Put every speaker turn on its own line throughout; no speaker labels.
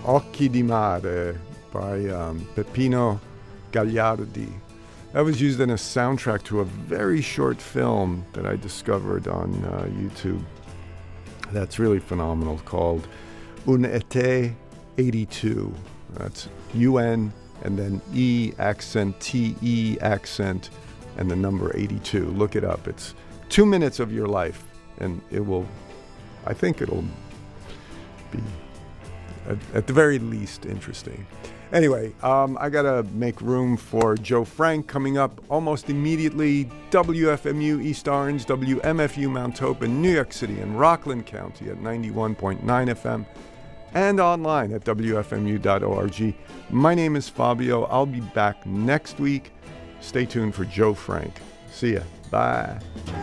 Occhi di Mare by Peppino Gagliardi. That was used in a soundtrack to a very short film that I discovered on YouTube. That's really phenomenal, called Un été 82. That's UN and then E accent, T-E accent, and the number 82. Look it up. It's 2 minutes of your life, and I think it'll be, at the very least, interesting. Anyway, I gotta make room for Joe Frank coming up almost immediately. WFMU East Orange, WMFU Mount Hope in New York City and Rockland County at 91.9 FM and online at WFMU.org. My name is Fabio. I'll be back next week. Stay tuned for Joe Frank. See ya. Bye.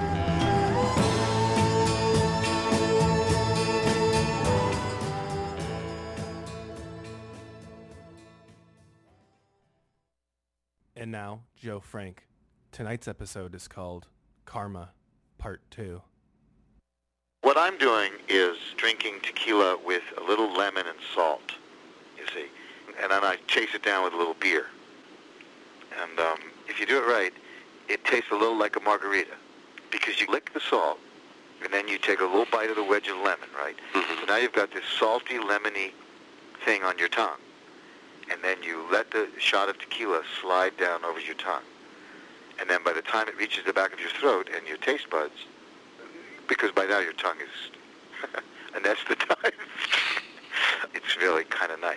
And now, Joe Frank. Tonight's episode is called Karma, Part 2.
What I'm doing is drinking tequila with a little lemon and salt, you see. And then I chase it down with a little beer. And if you do it right, it tastes a little like a margarita. Because you lick the salt, and then you take a little bite of the wedge of lemon, right? Mm-hmm. So now you've got this salty, lemony thing on your tongue. And then you let the shot of tequila slide down over your tongue. And then by the time it reaches the back of your throat and your taste buds, because by now your tongue is anesthetized, it's really kind of nice.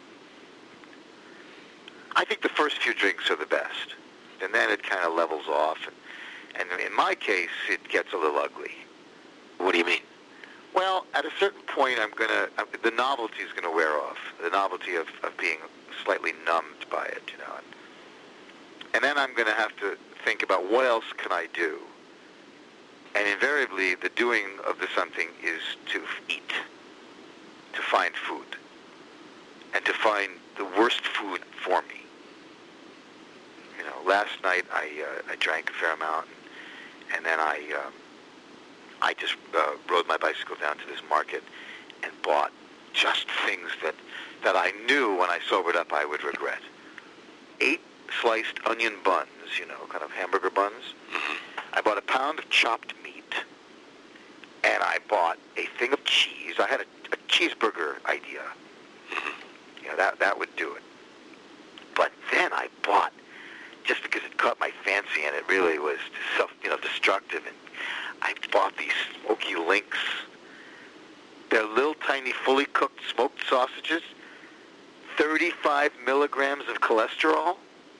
I think the first few drinks are the best. And then it kind of levels off. And in my case, it gets a little ugly.
What do you mean?
Well, at a certain point, the novelty is going to wear off. The novelty of being slightly numbed by it, you know. And then I'm going to have to think about what else can I do. And invariably, the doing of the something is to eat, to find food, and to find the worst food for me. You know, last night I drank a fair amount, and then I just rode my bicycle down to this market and bought just things that I knew when I sobered up I would regret. 8 sliced onion buns, you know, kind of hamburger buns. Mm-hmm. I bought a pound of chopped meat, and I bought a thing of cheese. I had a cheeseburger idea. Mm-hmm. You know, that would do it. But then I bought, just because it caught my fancy and it really was destructive, and I bought these smoky links. They're little tiny fully cooked smoked sausages, 35 milligrams of cholesterol.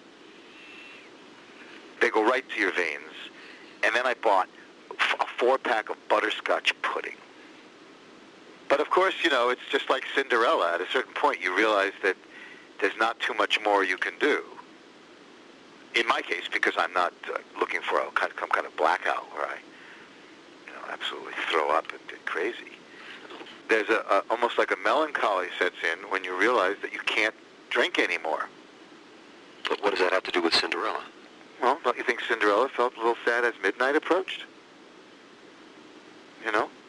They go right to your veins. And then I bought a 4-pack of butterscotch pudding. But of course, you know, it's just like Cinderella. At a certain point, you realize that there's not too much more you can do. In my case, because I'm not looking for some kind of blackout where I, absolutely throw up and get crazy. There's almost like a melancholy sets in when you realize that you can't drink anymore.
But what does that have to do with Cinderella?
Well, don't you think Cinderella felt a little sad as midnight approached? You know?